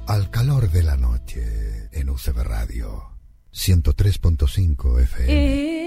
Al calor de la noche en UCB Radio 103.5 FM.